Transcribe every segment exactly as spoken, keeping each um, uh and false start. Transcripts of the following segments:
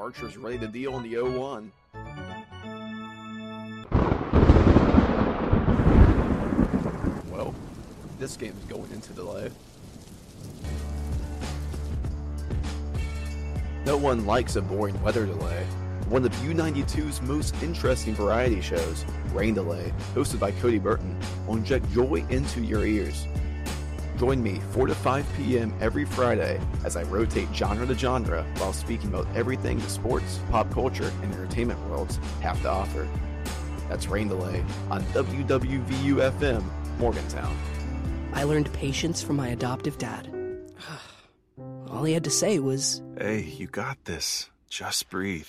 Archer's ready to deal in the oh one. Well, this game's going into delay. No one likes a boring weather delay. One of U ninety-two's most interesting variety shows, Rain Delay, hosted by Cody Burton, will inject joy into your ears. Join me four to five p.m. every Friday as I rotate genre to genre while speaking about everything the sports, pop culture, and entertainment worlds have to offer. That's Rain Delay on W W V U F M, Morgantown. I learned patience from my adoptive dad. All he had to say was, "Hey, you got this. Just breathe."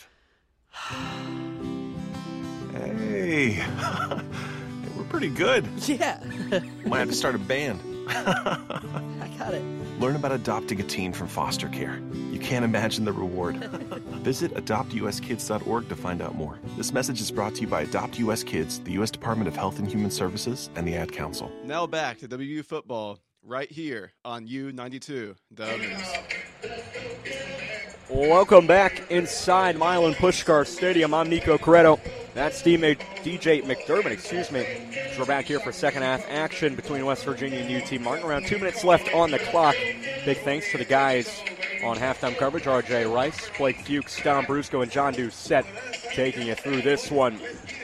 Hey, we're pretty good. Yeah. Might have to start a band. I got it. Learn about adopting a teen from foster care. You can't imagine the reward. Visit adopt u s kids dot org to find out more. This message is brought to you by Adopt U S Kids, the U S Department of Health and Human Services, and the Ad Council. Now back to W U football, right here on U ninety-two, the News. Welcome back inside Milan Puskar Stadium. I'm Nico Corretto. That's D J McDermott, excuse me. We're back here for second half action between West Virginia and U T Martin. Around two minutes left on the clock. Big thanks to the guys on halftime coverage, R J Rice, Blake Fuchs, Don Brusco, and John Doucette taking you through this one.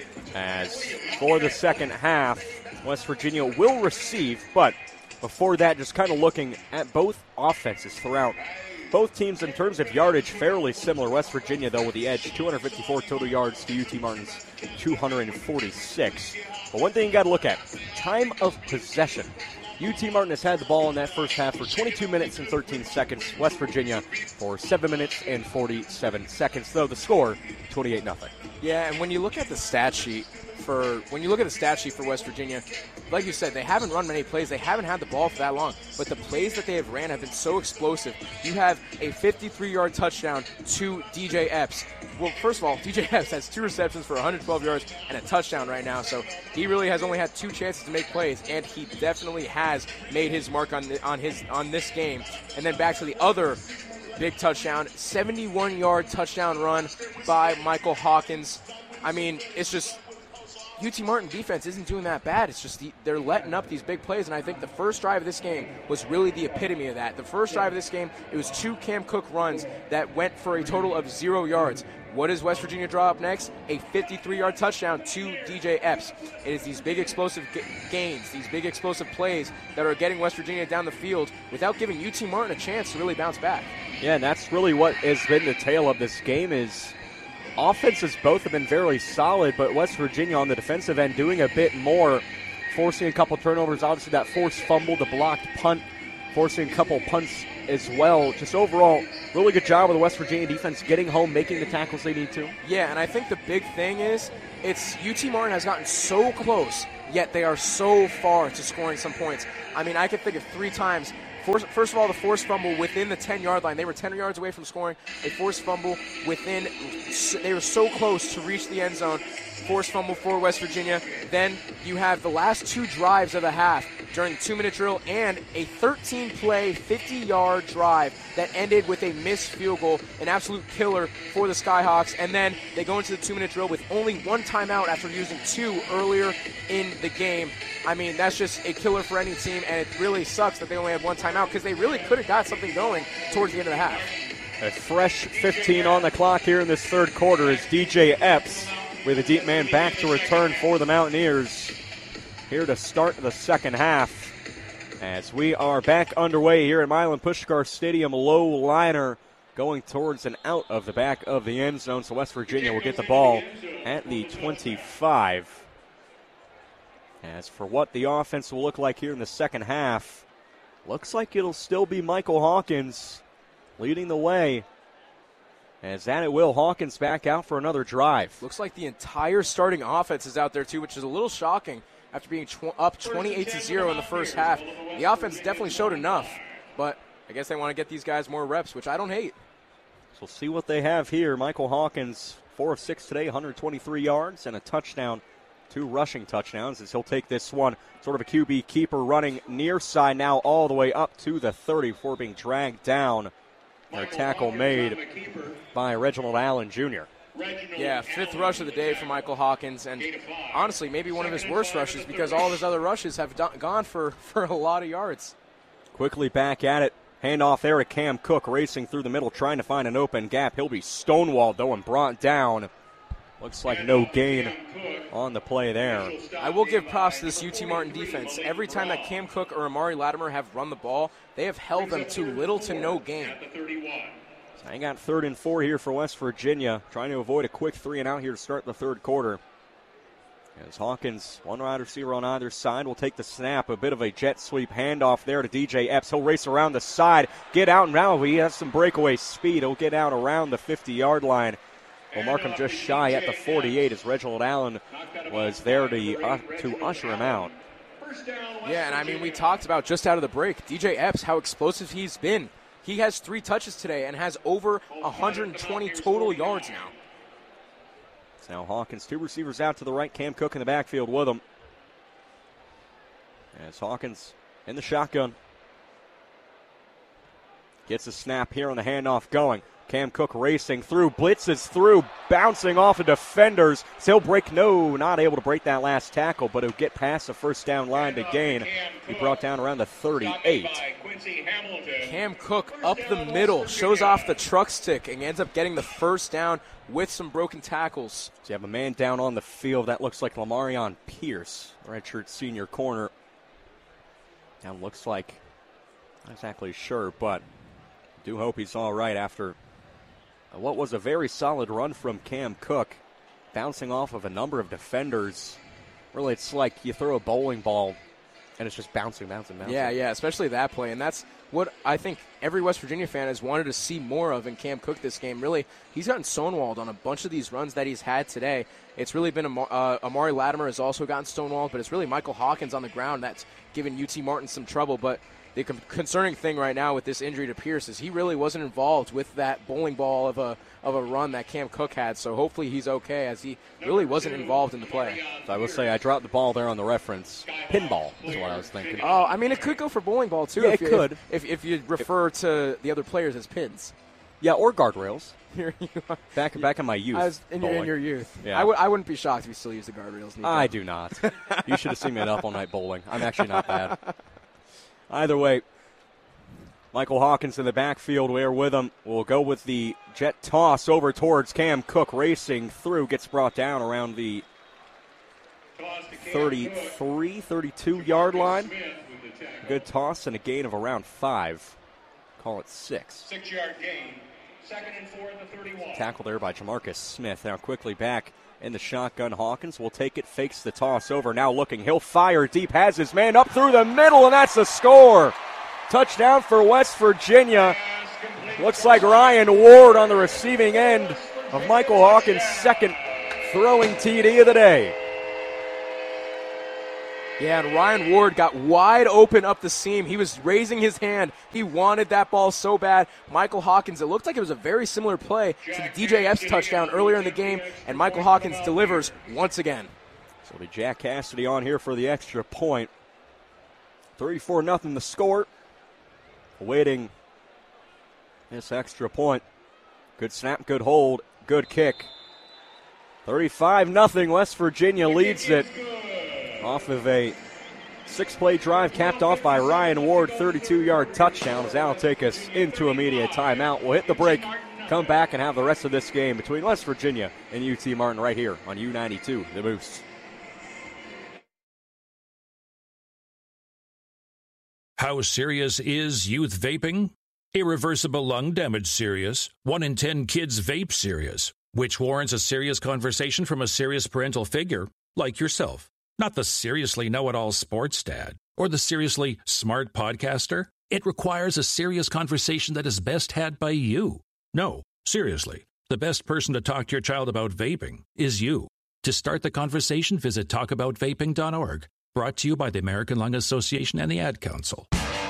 As for the second half, West Virginia will receive, but before that, just kind of looking at both offenses throughout. Both teams, in terms of yardage, fairly similar. West Virginia, though, with the edge, two hundred fifty-four total yards to U T Martin's two hundred forty-six. But one thing you got to look at, time of possession. U T Martin has had the ball in that first half for twenty-two minutes and thirteen seconds. West Virginia for seven minutes and forty-seven seconds, though the score, twenty-eight nothing. Yeah, and when you look at the stat sheet for when you look at the stat sheet for West Virginia, like you said, they haven't run many plays. They haven't had the ball for that long. But the plays that they have ran have been so explosive. You have a fifty-three-yard touchdown to D J Epps. Well, first of all, D J Epps has two receptions for one hundred twelve yards and a touchdown right now. So he really has only had two chances to make plays, and he definitely has made his mark on the, on his on this game. And then back to the other big touchdown, seventy-one-yard touchdown run by Michael Hawkins. I mean, it's just U T Martin defense isn't doing that bad. It's just the, they're letting up these big plays, and I think the first drive of this game was really the epitome of that. The first drive of this game, it was two Cam Cook runs that went for a total of zero yards. What does West Virginia draw up next? A fifty-three-yard touchdown to D J Epps. It is these big explosive g- gains, these big explosive plays that are getting West Virginia down the field without giving U T Martin a chance to really bounce back. Yeah, and that's really what has been the tale of this game is offenses both have been very solid, but West Virginia on the defensive end doing a bit more, forcing a couple turnovers. Obviously that forced fumble, the blocked punt, forcing a couple punts as well. Just overall, really good job with the West Virginia defense getting home, making the tackles they need to. Yeah, and I think the big thing is it's U T Martin has gotten so close, yet they are so far to scoring some points. I mean, I could think of three times. First of all, the forced fumble within the ten-yard line. They were ten yards away from scoring. A forced fumble within – they were so close to reach the end zone. Forced fumble for West Virginia. Then you have the last two drives of the half during the two-minute drill and a thirteen-play, fifty-yard drive that ended with a missed field goal, an absolute killer for the Skyhawks. And then they go into the two-minute drill with only one timeout after using two earlier in the game. I mean, that's just a killer for any team, and it really sucks that they only had one timeout because they really could have got something going towards the end of the half. A fresh fifteen on the clock here in this third quarter as D J Epps with a deep man back to return for the Mountaineers here to start the second half. As we are back underway here at Milan Puskar Stadium, low liner going towards and out of the back of the end zone. So West Virginia will get the ball at the twenty-five. As for what the offense will look like here in the second half, looks like it'll still be Michael Hawkins leading the way. As that it will, Hawkins back out for another drive. Looks like the entire starting offense is out there too, which is a little shocking after being tw- up twenty-eight to zero in the first half. The offense definitely showed enough, but I guess they want to get these guys more reps, which I don't hate. So we'll see what they have here. Michael Hawkins, four of six today, one hundred twenty-three yards and a touchdown. Two rushing touchdowns as he'll take this one. Sort of a Q B keeper running near side now all the way up to the thirty before being dragged down A tackle made by Reginald Allen Junior Yeah, fifth rush of the day for Michael Hawkins, and honestly, maybe one of his worst rushes because all of his other rushes have do- gone for, for a lot of yards. Quickly back at it. Handoff there to Cam Cook, racing through the middle, trying to find an open gap. He'll be stonewalled, though, and brought down. Looks like no gain on the play there. I will give props to this U T Martin defense. Every time that Cam Cook or Amari Latimer have run the ball, they have held them to little to no gain. So I got third and four here for West Virginia, trying to avoid a quick three and out here to start the third quarter. As Hawkins, one wide receiver on either side, will take the snap. A bit of a jet sweep handoff there to D J Epps. He'll race around the side, get out and now he has some breakaway speed. He'll get out around the fifty-yard line. We'll mark him just shy at the forty-eight as Reginald Allen was there to, uh, to usher him out. Yeah, and I mean, we talked about just out of the break, D J Epps, how explosive he's been. He has three touches today and has over one hundred twenty total yards now. So now Hawkins, two receivers out to the right, Cam Cook in the backfield with him. As Hawkins in the shotgun. Gets a snap here on the handoff going. Cam Cook racing through, blitzes through, bouncing off of defenders. Still break, no, not able to break that last tackle, but he'll get past the first down line to gain. He brought down around the thirty-eight. Cam Cook up the middle, shows off the truck stick, and ends up getting the first down with some broken tackles. So you have a man down on the field. That looks like Lamarion Pierce, redshirt senior corner. Now looks like, not exactly sure, but do hope he's all right after what was a very solid run from Cam Cook, bouncing off of a number of defenders. Really, it's like you throw a bowling ball, and it's just bouncing, bouncing, bouncing. Yeah, yeah, especially that play. And that's what I think every West Virginia fan has wanted to see more of in Cam Cook this game. Really, he's gotten stonewalled on a bunch of these runs that he's had today. It's really been, a, uh, Amari Latimer has also gotten stonewalled, but it's really Michael Hawkins on the ground that's given U T Martin some trouble. But the concerning thing right now with this injury to Pierce is he really wasn't involved with that bowling ball of a of a run that Cam Cook had. So hopefully he's okay, as he really wasn't involved in the play. So I will say I dropped the ball there on the reference. Pinball is what I was thinking. Oh, I mean, it could go for bowling ball, too. Yeah, if it you, could. If, if, if you refer to the other players as pins. Yeah, or guardrails. Here you are. Back, back in my youth. I was in, your, in bowling. your youth. Yeah. I, w- I wouldn't be shocked if you still use the guardrails, Nico. I do not. You should have seen me at Up All Night Bowling. I'm actually not bad. Either way, Michael Hawkins in the backfield. We're with him. We'll go with the jet toss over towards Cam Cook, racing through. Gets brought down around the thirty-three, thirty-two-yard line. Good toss and a gain of around five. Call it six. Six-yard gain. Second and four at the thirty-one. Tackle there by Jamarcus Smith. Now quickly back in the shotgun. Hawkins will take it, fakes the toss over. Now looking, he'll fire deep, has his man up through the middle, and that's the score. Touchdown for West Virginia. Looks like Ryan Ward on the receiving end of Michael Hawkins' second throwing T D of the day. Yeah, and Ryan Ward got wide open up the seam. He was raising his hand. He wanted that ball so bad. Michael Hawkins, it looked like it was a very similar play to the D J Epps touchdown earlier in the game, and Michael Hawkins delivers once again. So the Jack Cassidy on here for the extra point. thirty-four nothing the score. Awaiting this extra point. Good snap, good hold, good kick. thirty-five nothing, West Virginia leads it off of a six-play drive capped off by Ryan Ward, thirty-two-yard touchdown. As that'll take us into immediate timeout. We'll hit the break, come back, and have the rest of this game between West Virginia and U T Martin right here on U ninety-two, The Moose. How serious is youth vaping? Irreversible lung damage serious. One in ten kids vape serious, which warrants a serious conversation from a serious parental figure like yourself. Not the seriously know-it-all sports dad or the seriously smart podcaster. It requires a serious conversation that is best had by you. No, seriously, the best person to talk to your child about vaping is you. To start the conversation, visit talk about vaping dot org. Brought to you by the American Lung Association and the Ad Council.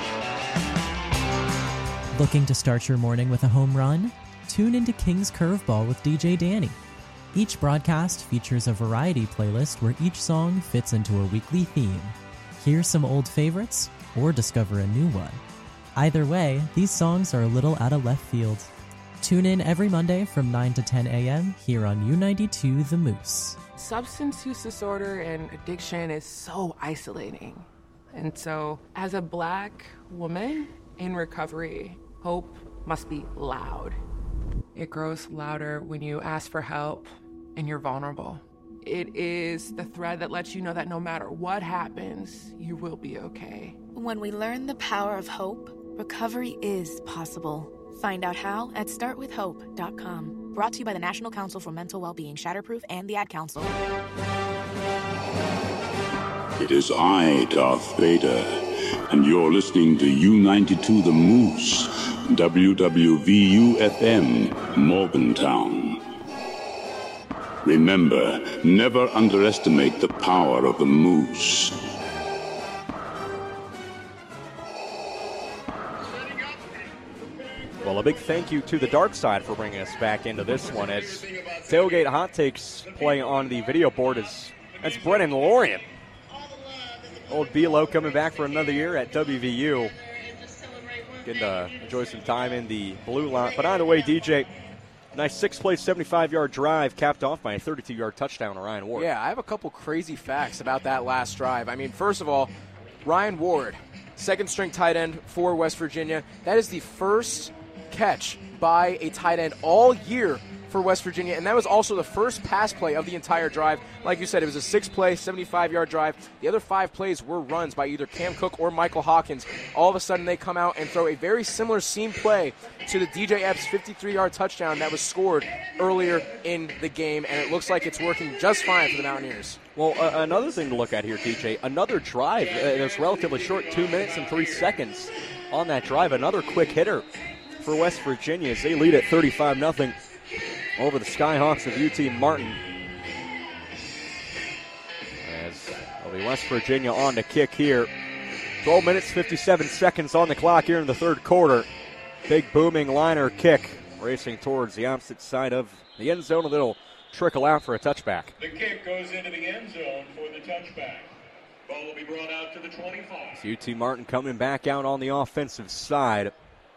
Looking to start your morning with a home run? Tune into King's Curveball with D J Danny. Each broadcast features a variety playlist where each song fits into a weekly theme. Hear some old favorites or discover a new one. Either way, these songs are a little out of left field. Tune in every Monday from nine to ten a.m. here on U ninety-two The Moose. Substance use disorder and addiction is so isolating. And so, as a Black woman in recovery, hope must be loud. It grows louder when you ask for help and you're vulnerable. It is the thread that lets you know that no matter what happens, you will be okay. When we learn the power of hope, recovery is possible. Find out how at start with hope dot com. Brought to you by the National Council for Mental Wellbeing, Shatterproof, and the Ad Council. It is I, Darth Vader, and you're listening to U ninety-two The Moose, W W V U F M, Morgantown. Remember, never underestimate the power of the Moose. Well, a big thank you to the Dark Side for bringing us back into this one. As Tailgate Hot Takes play on the video board, is that's Brennan Lorian. Old B-Lo coming back for another year at W V U. Getting to enjoy some time in the blue line. But either way, D J, nice six-play, seventy-five-yard drive capped off by a thirty-two-yard touchdown to Ryan Ward. Yeah, I have a couple crazy facts about that last drive. I mean, first of all, Ryan Ward, second-string tight end for West Virginia. That is the first catch by a tight end all year for West Virginia, and that was also the first pass play of the entire drive. Like you said, it was a six-play, seventy-five-yard drive. The other five plays were runs by either Cam Cook or Michael Hawkins. All of a sudden, they come out and throw a very similar seam play to the D J Epps fifty-three-yard touchdown that was scored earlier in the game, and it looks like it's working just fine for the Mountaineers. Well, uh, another thing to look at here, D J, another drive uh, that's relatively short, two minutes and three seconds on that drive. Another quick hitter for West Virginia as they lead at thirty-five nothing over the Skyhawks of U T Martin. As it'll be West Virginia on to kick here. twelve minutes, fifty-seven seconds on the clock here in the third quarter. Big booming liner kick racing towards the opposite side of the end zone, and it'll trickle out for a touchback. The kick goes into the end zone for the touchback. Ball will be brought out to the twenty-five. So U T Martin coming back out on the offensive side.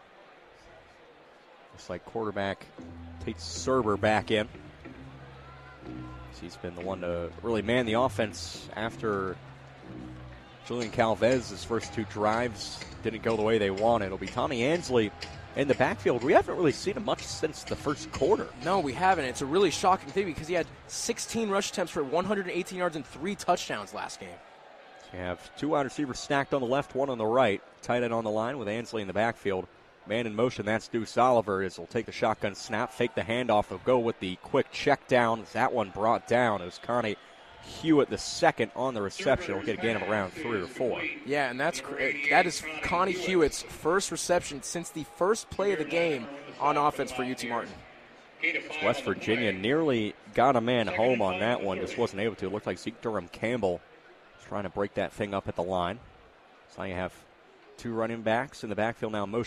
Looks like quarterback Tate Serber back in. He's been the one to really man the offense after Julian Calvez's first two drives didn't go the way they wanted. It'll be Tommy Ansley in the backfield. We haven't really seen him much since the first quarter. No, we haven't. It's a really shocking thing because he had sixteen rush attempts for one hundred eighteen yards and three touchdowns last game. You have two wide receivers stacked on the left, one on the right. Tight end on the line with Ansley in the backfield. Man in motion, that's Deuce Oliver, as he'll take the shotgun snap, fake the handoff, he'll go with the quick check down. That one brought down. It was Connie Hewitt the second on the reception. He'll get a gain of around three or four. Yeah, and that's that is Connie Hewitt's first reception since the first play of the game on offense for U T Martin. West Virginia nearly got a man home on that one, just wasn't able to. It looked like Zeke Durham Campbell was trying to break that thing up at the line. So now you have two running backs in the backfield now. Motion